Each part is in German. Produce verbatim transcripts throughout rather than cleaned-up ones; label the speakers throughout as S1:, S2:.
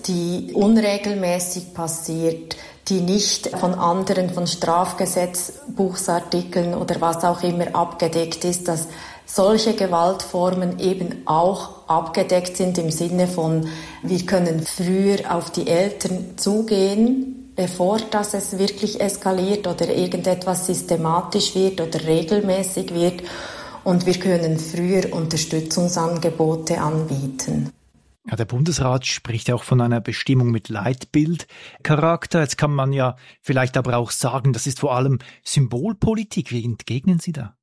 S1: die unregelmäßig passiert, die nicht von anderen, von Strafgesetzbuchsartikeln oder was auch immer abgedeckt ist, dass solche Gewaltformen eben auch abgedeckt sind im Sinne von, wir können früher auf die Eltern zugehen, bevor das es wirklich eskaliert oder irgendetwas systematisch wird oder regelmäßig wird. Und wir können früher Unterstützungsangebote anbieten.
S2: Ja, der Bundesrat spricht ja auch von einer Bestimmung mit Leitbildcharakter. Jetzt kann man ja vielleicht aber auch sagen, das ist vor allem Symbolpolitik. Wie entgegnen Sie da?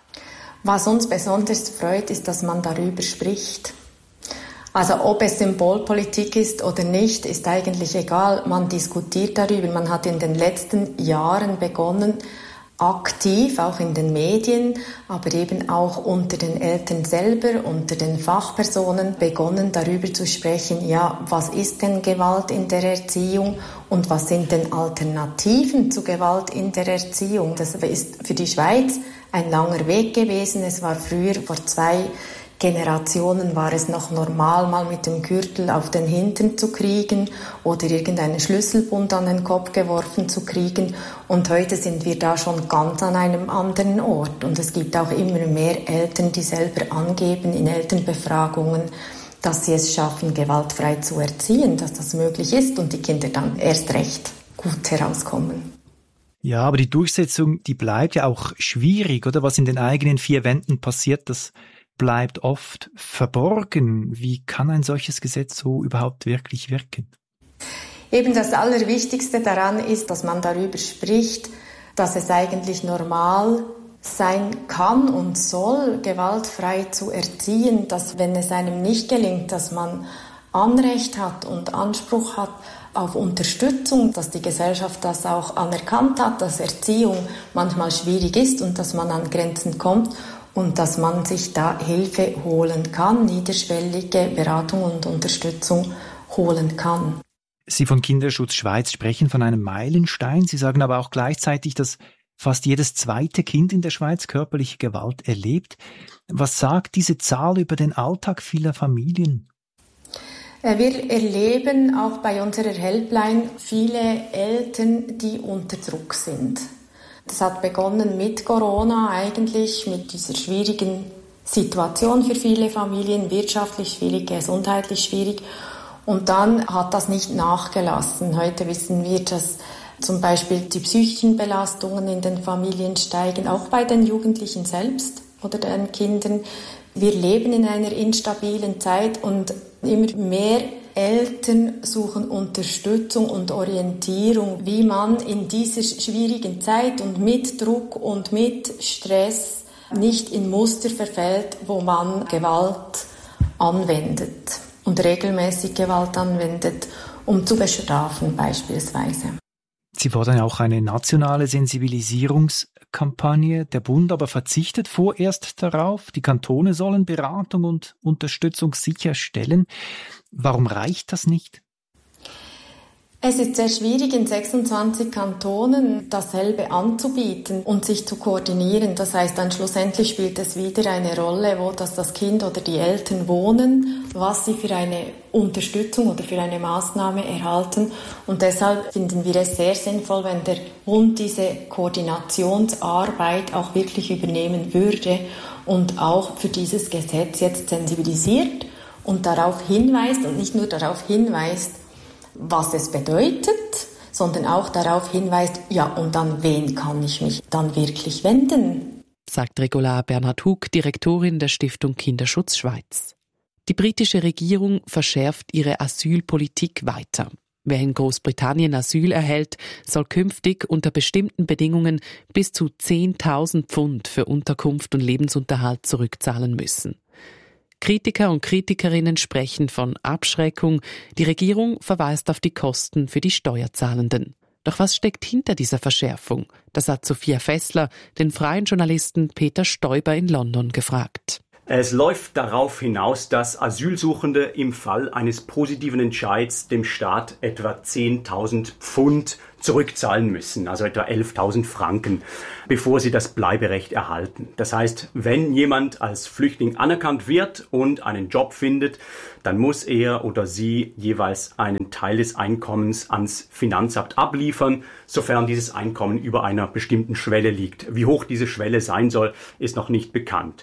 S1: Was uns besonders freut, ist, dass man darüber spricht. Also ob es Symbolpolitik ist oder nicht, ist eigentlich egal. Man diskutiert darüber. Man hat in den letzten Jahren begonnen, aktiv, auch in den Medien, aber eben auch unter den Eltern selber, unter den Fachpersonen begonnen, darüber zu sprechen, ja, was ist denn Gewalt in der Erziehung und was sind denn Alternativen zu Gewalt in der Erziehung? Das ist für die Schweiz ein langer Weg gewesen. Es war früher, vor zwei Generationen war es noch normal, mal mit dem Gürtel auf den Hintern zu kriegen oder irgendeinen Schlüsselbund an den Kopf geworfen zu kriegen. Und heute sind wir da schon ganz an einem anderen Ort. Und es gibt auch immer mehr Eltern, die selber angeben in Elternbefragungen, dass sie es schaffen, gewaltfrei zu erziehen, dass das möglich ist und die Kinder dann erst recht gut herauskommen.
S2: Ja, aber die Durchsetzung, die bleibt ja auch schwierig, oder? Was in den eigenen vier Wänden passiert, das bleibt oft verborgen. Wie kann ein solches Gesetz so überhaupt wirklich wirken?
S1: Eben das Allerwichtigste daran ist, dass man darüber spricht, dass es eigentlich normal sein kann und soll, gewaltfrei zu erziehen, dass wenn es einem nicht gelingt, dass man Anrecht hat und Anspruch hat auf Unterstützung, dass die Gesellschaft das auch anerkannt hat, dass Erziehung manchmal schwierig ist und dass man an Grenzen kommt. Und dass man sich da Hilfe holen kann, niederschwellige Beratung und Unterstützung holen kann.
S2: Sie von Kinderschutz Schweiz sprechen von einem Meilenstein. Sie sagen aber auch gleichzeitig, dass fast jedes zweite Kind in der Schweiz körperliche Gewalt erlebt. Was sagt diese Zahl über den Alltag vieler Familien?
S1: Wir erleben auch bei unserer Helpline viele Eltern, die unter Druck sind. Das hat begonnen mit Corona eigentlich, mit dieser schwierigen Situation für viele Familien, wirtschaftlich schwierig, gesundheitlich schwierig. Und dann hat das nicht nachgelassen. Heute wissen wir, dass zum Beispiel die psychischen Belastungen in den Familien steigen, auch bei den Jugendlichen selbst oder den Kindern. Wir leben in einer instabilen Zeit und immer mehr Eltern suchen Unterstützung und Orientierung, wie man in dieser schwierigen Zeit und mit Druck und mit Stress nicht in Muster verfällt, wo man Gewalt anwendet und regelmäßig Gewalt anwendet, um zu bestrafen beispielsweise.
S2: Sie fordern auch eine nationale Sensibilisierungskampagne. Der Bund aber verzichtet vorerst darauf. Die Kantone sollen Beratung und Unterstützung sicherstellen. Warum reicht das nicht?
S1: Es ist sehr schwierig, in sechsundzwanzig Kantonen dasselbe anzubieten und sich zu koordinieren. Das heißt, dann schlussendlich spielt es wieder eine Rolle, wo das, das Kind oder die Eltern wohnen, was sie für eine Unterstützung oder für eine Maßnahme erhalten. Und deshalb finden wir es sehr sinnvoll, wenn der Bund diese Koordinationsarbeit auch wirklich übernehmen würde und auch für dieses Gesetz jetzt sensibilisiert und darauf hinweist und nicht nur darauf hinweist, was es bedeutet, sondern auch darauf hinweist, ja, und an wen kann ich mich dann wirklich wenden?
S3: Sagt Regula Bernhard-Hug, Direktorin der Stiftung Kinderschutz Schweiz. Die britische Regierung verschärft ihre Asylpolitik weiter. Wer in Großbritannien Asyl erhält, soll künftig unter bestimmten Bedingungen bis zu zehntausend Pfund für Unterkunft und Lebensunterhalt zurückzahlen müssen. Kritiker und Kritikerinnen sprechen von Abschreckung. Die Regierung verweist auf die Kosten für die Steuerzahlenden. Doch was steckt hinter dieser Verschärfung? Das hat Sophia Fessler den freien Journalisten Peter Stoiber in London gefragt.
S4: Es läuft darauf hinaus, dass Asylsuchende im Fall eines positiven Entscheids dem Staat etwa zehntausend Pfund zurückzahlen müssen, also etwa elftausend Franken, bevor sie das Bleiberecht erhalten. Das heißt, wenn jemand als Flüchtling anerkannt wird und einen Job findet, dann muss er oder sie jeweils einen Teil des Einkommens ans Finanzamt abliefern, sofern dieses Einkommen über einer bestimmten Schwelle liegt. Wie hoch diese Schwelle sein soll, ist noch nicht bekannt.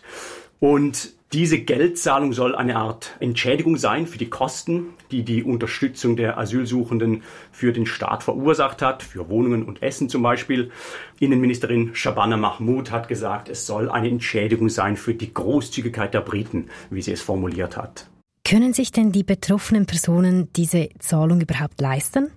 S4: Und diese Geldzahlung soll eine Art Entschädigung sein für die Kosten, die die Unterstützung der Asylsuchenden für den Staat verursacht hat, für Wohnungen und Essen zum Beispiel. Innenministerin Shabana Mahmood hat gesagt, es soll eine Entschädigung sein für die Großzügigkeit der Briten, wie sie es formuliert hat.
S5: Können sich denn die betroffenen Personen diese Zahlung überhaupt leisten?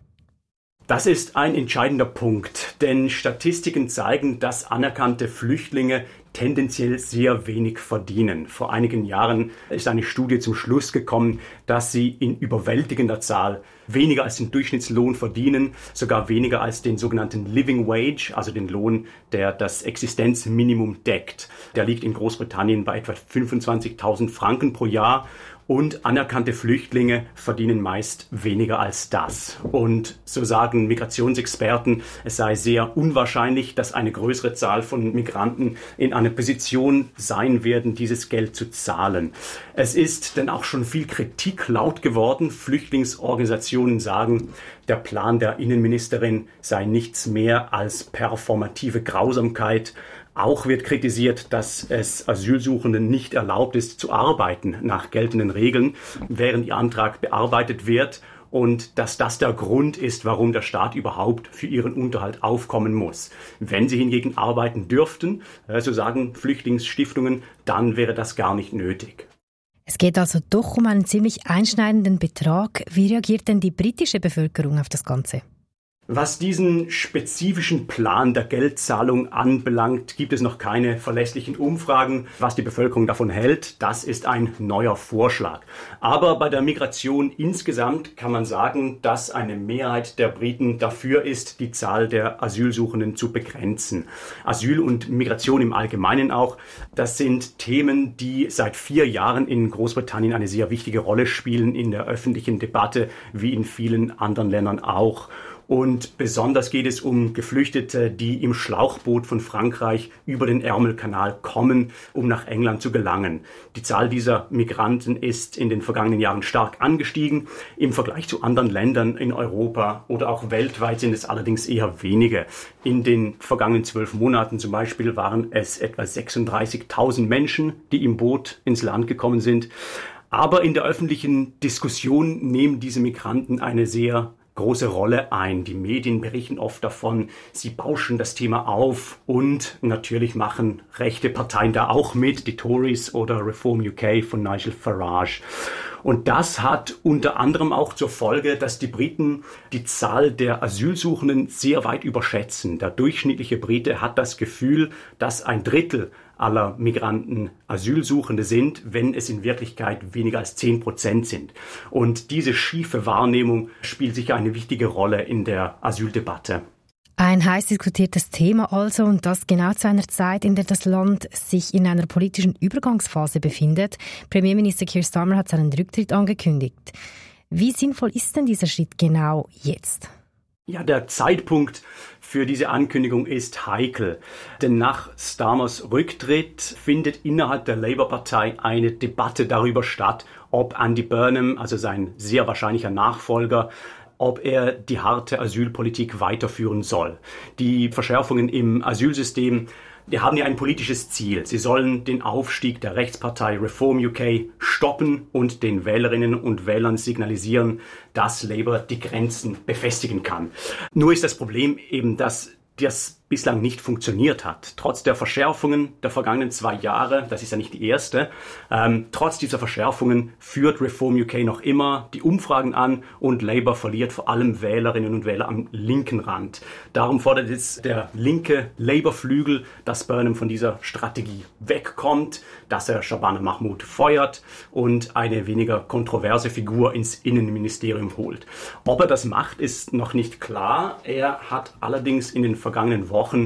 S4: Das ist ein entscheidender Punkt, denn Statistiken zeigen, dass anerkannte Flüchtlinge tendenziell sehr wenig verdienen. Vor einigen Jahren ist eine Studie zum Schluss gekommen, dass sie in überwältigender Zahl weniger als den Durchschnittslohn verdienen, sogar weniger als den sogenannten Living Wage, also den Lohn, der das Existenzminimum deckt. Der liegt in Großbritannien bei etwa fünfundzwanzigtausend Franken pro Jahr. Und anerkannte Flüchtlinge verdienen meist weniger als das. Und so sagen Migrationsexperten, es sei sehr unwahrscheinlich, dass eine größere Zahl von Migranten in einer Position sein werden, dieses Geld zu zahlen. Es ist denn auch schon viel Kritik laut geworden. Flüchtlingsorganisationen sagen, der Plan der Innenministerin sei nichts mehr als performative Grausamkeit. Auch wird kritisiert, dass es Asylsuchenden nicht erlaubt ist, zu arbeiten nach geltenden Regeln, während ihr Antrag bearbeitet wird und dass das der Grund ist, warum der Staat überhaupt für ihren Unterhalt aufkommen muss. Wenn sie hingegen arbeiten dürften, so sagen Flüchtlingsstiftungen, dann wäre das gar nicht nötig.
S5: Es geht also doch um einen ziemlich einschneidenden Betrag. Wie reagiert denn die britische Bevölkerung auf das Ganze?
S4: Was diesen spezifischen Plan der Geldzahlung anbelangt, gibt es noch keine verlässlichen Umfragen. Was die Bevölkerung davon hält, das ist ein neuer Vorschlag. Aber bei der Migration insgesamt kann man sagen, dass eine Mehrheit der Briten dafür ist, die Zahl der Asylsuchenden zu begrenzen. Asyl und Migration im Allgemeinen auch, das sind Themen, die seit vier Jahren in Großbritannien eine sehr wichtige Rolle spielen in der öffentlichen Debatte, wie in vielen anderen Ländern auch. Und besonders geht es um Geflüchtete, die im Schlauchboot von Frankreich über den Ärmelkanal kommen, um nach England zu gelangen. Die Zahl dieser Migranten ist in den vergangenen Jahren stark angestiegen. Im Vergleich zu anderen Ländern in Europa oder auch weltweit sind es allerdings eher wenige. In den vergangenen zwölf Monaten zum Beispiel waren es etwa sechsunddreißigtausend Menschen, die im Boot ins Land gekommen sind. Aber in der öffentlichen Diskussion nehmen diese Migranten eine sehr große Rolle ein. Die Medien berichten oft davon, sie bauschen das Thema auf und natürlich machen rechte Parteien da auch mit, die Tories oder Reform U K von Nigel Farage. Und das hat unter anderem auch zur Folge, dass die Briten die Zahl der Asylsuchenden sehr weit überschätzen. Der durchschnittliche Brite hat das Gefühl, dass ein Drittel aller Migranten Asylsuchende sind, wenn es in Wirklichkeit weniger als zehn Prozent sind. Und diese schiefe Wahrnehmung spielt sicher eine wichtige Rolle in der Asyldebatte.
S5: Ein heiß diskutiertes Thema also, und das genau zu einer Zeit, in der das Land sich in einer politischen Übergangsphase befindet. Premierminister Keir Starmer hat seinen Rücktritt angekündigt. Wie sinnvoll ist denn dieser Schritt genau jetzt?
S4: Ja, der Zeitpunkt für diese Ankündigung ist heikel, denn nach Starmers Rücktritt findet innerhalb der Labour-Partei eine Debatte darüber statt, ob Andy Burnham, also sein sehr wahrscheinlicher Nachfolger, ob er die harte Asylpolitik weiterführen soll. Die Verschärfungen im Asylsystem, die haben ja ein politisches Ziel. Sie sollen den Aufstieg der Rechtspartei Reform U K stoppen und den Wählerinnen und Wählern signalisieren, dass Labour die Grenzen befestigen kann. Nur ist das Problem eben, dass das bislang nicht funktioniert hat. Trotz der Verschärfungen der vergangenen zwei Jahre, das ist ja nicht die erste, ähm, trotz dieser Verschärfungen führt Reform U K noch immer die Umfragen an und Labour verliert vor allem Wählerinnen und Wähler am linken Rand. Darum fordert jetzt der linke Labour-Flügel, dass Burnham von dieser Strategie wegkommt, dass er Shabana Mahmood feuert und eine weniger kontroverse Figur ins Innenministerium holt. Ob er das macht, ist noch nicht klar. Er hat allerdings in den vergangenen Wochen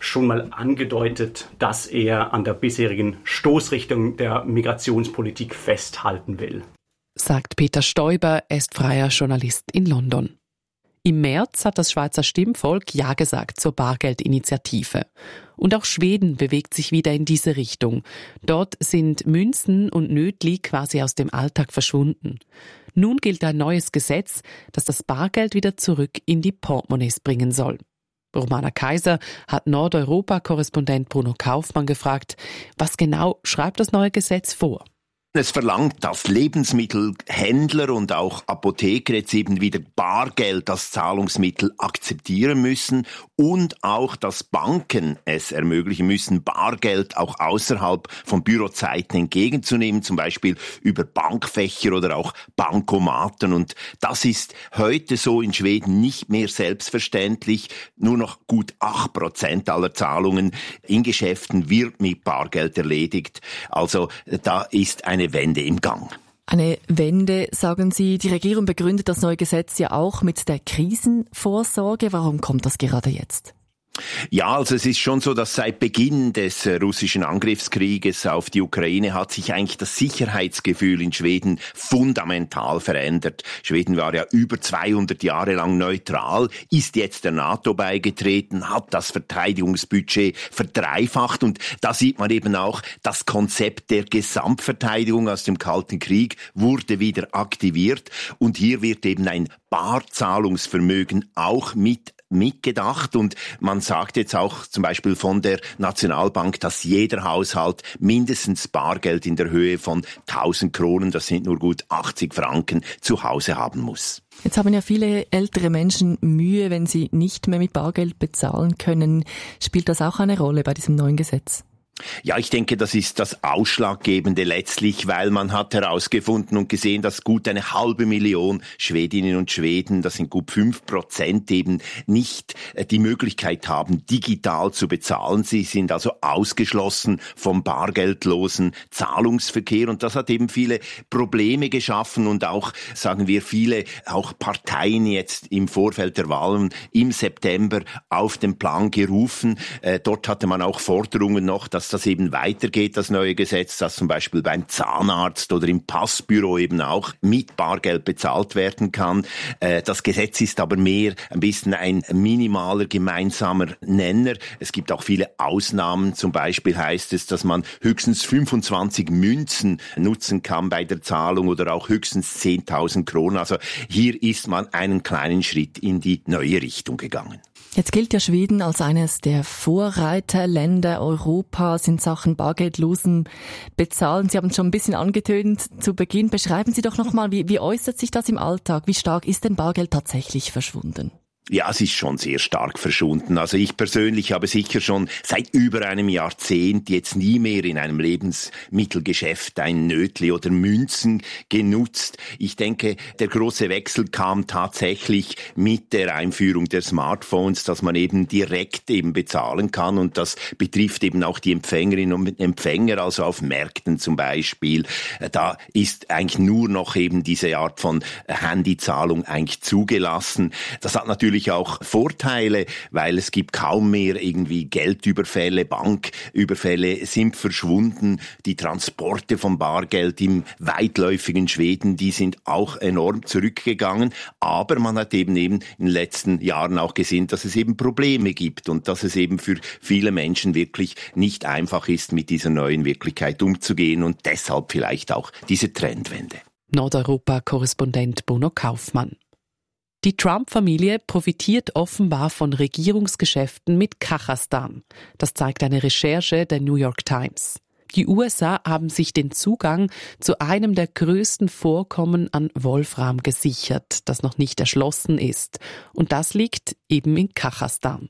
S4: schon mal angedeutet, dass er an der bisherigen Stoßrichtung der Migrationspolitik festhalten will.
S3: Sagt Peter Stoiber, er ist freier Journalist in London. Im März hat das Schweizer Stimmvolk Ja gesagt zur Bargeldinitiative. Und auch Schweden bewegt sich wieder in diese Richtung. Dort sind Münzen und Nötli quasi aus dem Alltag verschwunden. Nun gilt ein neues Gesetz, das das Bargeld wieder zurück in die Portemonnaies bringen soll. Romana Kaiser hat Nordeuropa-Korrespondent Bruno Kaufmann gefragt, was genau schreibt das neue Gesetz vor?
S6: Es verlangt, dass Lebensmittelhändler und auch Apotheker jetzt eben wieder Bargeld als Zahlungsmittel akzeptieren müssen und auch, dass Banken es ermöglichen müssen, Bargeld auch außerhalb von Bürozeiten entgegenzunehmen, zum Beispiel über Bankfächer oder auch Bankomaten. Und das ist heute so in Schweden nicht mehr selbstverständlich. Nur noch gut acht Prozent aller Zahlungen in Geschäften wird mit Bargeld erledigt. Also da ist eine Eine Wende im Gang.
S7: Eine Wende, sagen Sie. Die Regierung begründet das neue Gesetz ja auch mit der Krisenvorsorge. Warum kommt das gerade jetzt?
S6: Ja, also es ist schon so, dass seit Beginn des russischen Angriffskrieges auf die Ukraine hat sich eigentlich das Sicherheitsgefühl in Schweden fundamental verändert. Schweden war ja über zweihundert Jahre lang neutral, ist jetzt der NATO beigetreten, hat das Verteidigungsbudget verdreifacht und da sieht man eben auch, das Konzept der Gesamtverteidigung aus dem Kalten Krieg wurde wieder aktiviert und hier wird eben ein Barzahlungsvermögen auch mit mitgedacht und man sagt jetzt auch zum Beispiel von der Nationalbank, dass jeder Haushalt mindestens Bargeld in der Höhe von tausend Kronen, das sind nur gut achtzig Franken, zu Hause haben muss.
S7: Jetzt haben ja viele ältere Menschen Mühe, wenn sie nicht mehr mit Bargeld bezahlen können. Spielt das auch eine Rolle bei diesem neuen Gesetz?
S6: Ja, ich denke, das ist das Ausschlaggebende letztlich, weil man hat herausgefunden und gesehen, dass gut eine halbe Million Schwedinnen und Schweden, das sind gut fünf Prozent, eben nicht die Möglichkeit haben, digital zu bezahlen. Sie sind also ausgeschlossen vom bargeldlosen Zahlungsverkehr und das hat eben viele Probleme geschaffen und auch, sagen wir, viele auch Parteien jetzt im Vorfeld der Wahlen im September auf den Plan gerufen. Äh, dort hatte man auch Forderungen noch, dass das eben weitergeht, das neue Gesetz, dass zum Beispiel beim Zahnarzt oder im Passbüro eben auch mit Bargeld bezahlt werden kann. Das Gesetz ist aber mehr ein bisschen ein minimaler gemeinsamer Nenner. Es gibt auch viele Ausnahmen. Zum Beispiel heißt es, dass man höchstens fünfundzwanzig Münzen nutzen kann bei der Zahlung oder auch höchstens zehntausend Kronen. Also hier ist man einen kleinen Schritt in die neue Richtung gegangen.
S7: Jetzt gilt ja Schweden als eines der Vorreiterländer Europas in Sachen bargeldlosen Bezahlen. Sie haben es schon ein bisschen angetönt zu Beginn. Beschreiben Sie doch nochmal, wie, wie äußert sich das im Alltag? Wie stark ist denn Bargeld tatsächlich verschwunden?
S6: Ja, es ist schon sehr stark verschwunden. Also ich persönlich habe sicher schon seit über einem Jahrzehnt jetzt nie mehr in einem Lebensmittelgeschäft ein Nötli oder Münzen genutzt. Ich denke, der große Wechsel kam tatsächlich mit der Einführung der Smartphones, dass man eben direkt eben bezahlen kann und das betrifft eben auch die Empfängerinnen und Empfänger, also auf Märkten zum Beispiel. Da ist eigentlich nur noch eben diese Art von Handyzahlung eigentlich zugelassen. Das hat natürlich auch Vorteile, weil es gibt kaum mehr irgendwie Geldüberfälle, Banküberfälle sind verschwunden. Die Transporte von Bargeld im weitläufigen Schweden, die sind auch enorm zurückgegangen. Aber man hat eben, eben in den letzten Jahren auch gesehen, dass es eben Probleme gibt und dass es eben für viele Menschen wirklich nicht einfach ist, mit dieser neuen Wirklichkeit umzugehen und deshalb vielleicht auch diese Trendwende.
S3: Nordeuropa-Korrespondent Bruno Kaufmann. Die Trump-Familie profitiert offenbar von Regierungsgeschäften mit Kasachstan. Das zeigt eine Recherche der New York Times. Die U S A haben sich den Zugang zu einem der größten Vorkommen an Wolfram gesichert, das noch nicht erschlossen ist. Und das liegt eben in Kasachstan.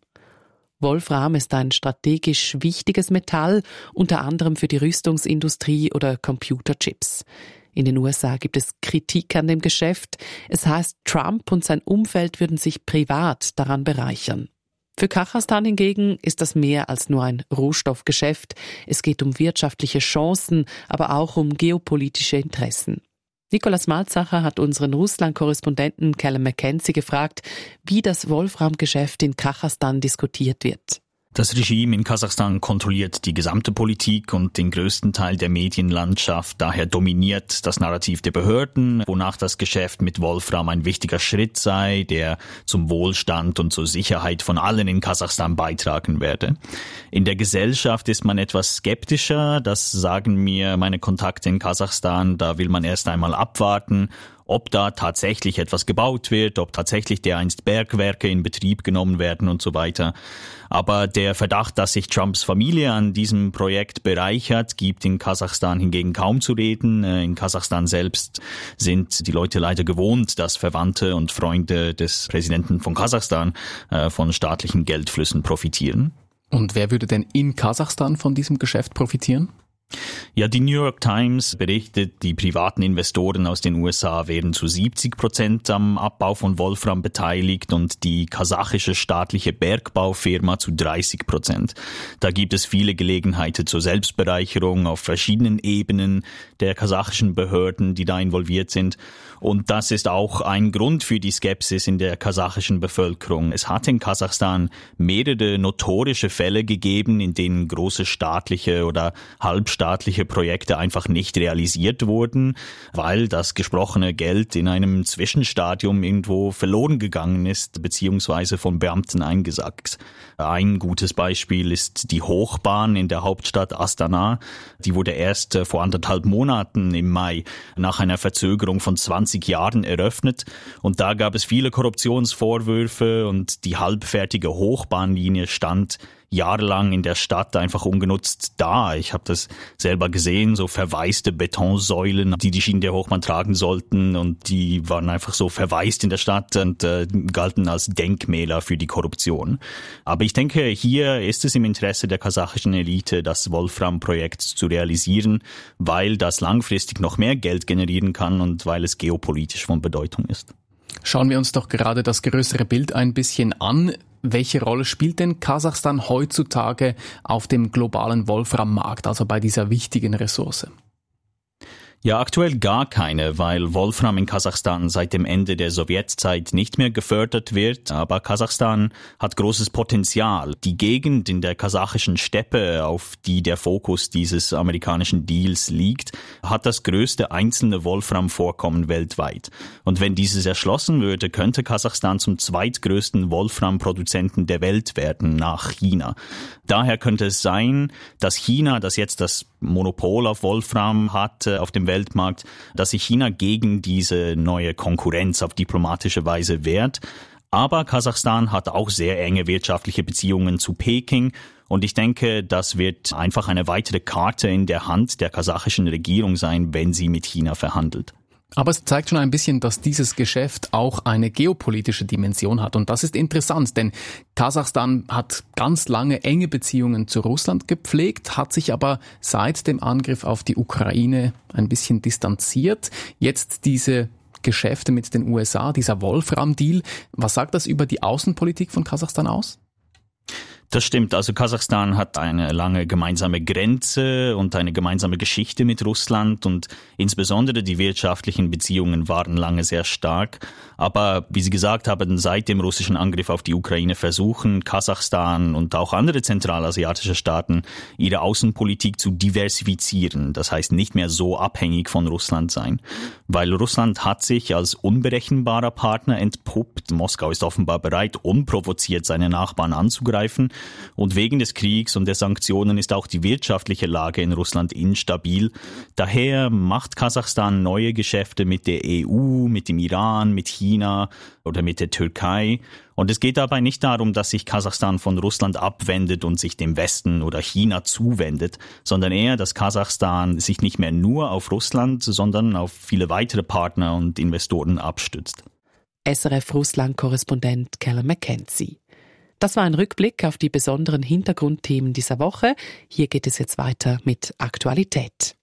S3: Wolfram ist ein strategisch wichtiges Metall, unter anderem für die Rüstungsindustrie oder Computerchips. In den U S A gibt es Kritik an dem Geschäft. Es heißt, Trump und sein Umfeld würden sich privat daran bereichern. Für Kasachstan hingegen ist das mehr als nur ein Rohstoffgeschäft. Es geht um wirtschaftliche Chancen, aber auch um geopolitische Interessen. Nikolaus Malzacher hat unseren Russland-Korrespondenten Callum McKenzie gefragt, wie das Wolfram-Geschäft in Kasachstan diskutiert wird.
S8: Das Regime in Kasachstan kontrolliert die gesamte Politik und den größten Teil der Medienlandschaft. Daher dominiert das Narrativ der Behörden, wonach das Geschäft mit Wolfram ein wichtiger Schritt sei, der zum Wohlstand und zur Sicherheit von allen in Kasachstan beitragen werde. In der Gesellschaft ist man etwas skeptischer. Das sagen mir meine Kontakte in Kasachstan. Da will man erst einmal abwarten, ob da tatsächlich etwas gebaut wird, ob tatsächlich dereinst Bergwerke in Betrieb genommen werden und so weiter. Aber der Verdacht, dass sich Trumps Familie an diesem Projekt bereichert, gibt in Kasachstan hingegen kaum zu reden. In Kasachstan selbst sind die Leute leider gewohnt, dass Verwandte und Freunde des Präsidenten von Kasachstan von staatlichen Geldflüssen profitieren.
S9: Und wer würde denn in Kasachstan von diesem Geschäft profitieren?
S8: Ja, die New York Times berichtet, die privaten Investoren aus den U S A wären zu siebzig Prozent am Abbau von Wolfram beteiligt und die kasachische staatliche Bergbaufirma zu dreißig Prozent. Da gibt es viele Gelegenheiten zur Selbstbereicherung auf verschiedenen Ebenen der kasachischen Behörden, die da involviert sind. Und das ist auch ein Grund für die Skepsis in der kasachischen Bevölkerung. Es hat in Kasachstan mehrere notorische Fälle gegeben, in denen große staatliche oder halbstaatliche Projekte einfach nicht realisiert wurden, weil das gesprochene Geld in einem Zwischenstadium irgendwo verloren gegangen ist, beziehungsweise von Beamten eingesackt. Ein gutes Beispiel ist die Hochbahn in der Hauptstadt Astana. Die wurde erst vor anderthalb Monaten im Mai nach einer Verzögerung von zwanzig Jahren eröffnet. Und da gab es viele Korruptionsvorwürfe und die halbfertige Hochbahnlinie stand jahrelang in der Stadt einfach ungenutzt da. Ich habe das selber gesehen, so verwaiste Betonsäulen, die die Schienen der Hochbahn tragen sollten, und die waren einfach so verwaist in der Stadt und äh, galten als Denkmäler für die Korruption. Aber ich denke, hier ist es im Interesse der kasachischen Elite, das Wolfram-Projekt zu realisieren, weil das langfristig noch mehr Geld generieren kann und weil es geopolitisch von Bedeutung ist.
S9: Schauen wir uns doch gerade das größere Bild ein bisschen an. Welche Rolle spielt denn Kasachstan heutzutage auf dem globalen Wolframmarkt, also bei dieser wichtigen Ressource?
S8: Ja, aktuell gar keine, weil Wolfram in Kasachstan seit dem Ende der Sowjetzeit nicht mehr gefördert wird. Aber Kasachstan hat großes Potenzial. Die Gegend in der kasachischen Steppe, auf die der Fokus dieses amerikanischen Deals liegt, hat das größte einzelne Wolfram-Vorkommen weltweit. Und wenn dieses erschlossen würde, könnte Kasachstan zum zweitgrößten Wolfram-Produzenten der Welt werden, nach China. Daher könnte es sein, dass China, das jetzt das Monopol auf Wolfram hat auf dem Weltmarkt, dass sich China gegen diese neue Konkurrenz auf diplomatische Weise wehrt. Aber Kasachstan hat auch sehr enge wirtschaftliche Beziehungen zu Peking. Und ich denke, das wird einfach eine weitere Karte in der Hand der kasachischen Regierung sein, wenn sie mit China verhandelt.
S9: Aber es zeigt schon ein bisschen, dass dieses Geschäft auch eine geopolitische Dimension hat. Und das ist interessant, denn Kasachstan hat ganz lange enge Beziehungen zu Russland gepflegt, hat sich aber seit dem Angriff auf die Ukraine ein bisschen distanziert. Jetzt diese Geschäfte mit den U S A, dieser Wolfram-Deal. Was sagt das über die Außenpolitik von Kasachstan aus?
S8: Das stimmt. Also Kasachstan hat eine lange gemeinsame Grenze und eine gemeinsame Geschichte mit Russland, und insbesondere die wirtschaftlichen Beziehungen waren lange sehr stark. Aber wie Sie gesagt haben, seit dem russischen Angriff auf die Ukraine versuchen Kasachstan und auch andere zentralasiatische Staaten, ihre Außenpolitik zu diversifizieren. Das heißt, nicht mehr so abhängig von Russland sein. Weil Russland hat sich als unberechenbarer Partner entpuppt. Moskau ist offenbar bereit, unprovoziert seine Nachbarn anzugreifen. Und wegen des Kriegs und der Sanktionen ist auch die wirtschaftliche Lage in Russland instabil. Daher macht Kasachstan neue Geschäfte mit der E U, mit dem Iran, mit China oder mit der Türkei. Und es geht dabei nicht darum, dass sich Kasachstan von Russland abwendet und sich dem Westen oder China zuwendet, sondern eher, dass Kasachstan sich nicht mehr nur auf Russland, sondern auf viele weitere Partner und Investoren abstützt.
S3: S R F-Russland-Korrespondent Callum McKenzie. Das war ein Rückblick auf die besonderen Hintergrundthemen dieser Woche. Hier geht es jetzt weiter mit Aktualität.